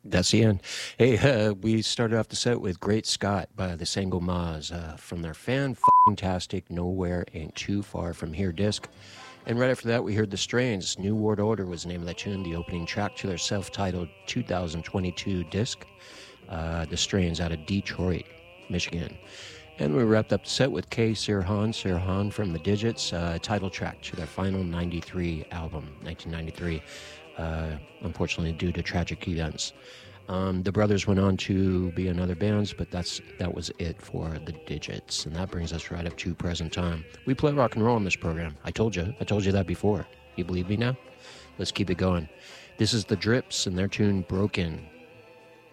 That's the end. Hey, we started off the set with Great Scott by the Sango Maz from their fan-tastic Nowhere Ain't Too Far From Here disc. And right after that, we heard The Strains. New World Order was the name of that tune, the opening track to their self-titled 2022 disc. The Strains out of Detroit, Michigan. And we wrapped up the set with K. Sirhan from The Digits, title track to their final 93 album, 1993. Unfortunately, due to tragic events. The brothers went on to be in other bands, but that was it for The Digits. And that brings us right up to present time. We play rock and roll in this program. I told you that before. You believe me now? Let's keep it going. This is The Drips and their tune Broken.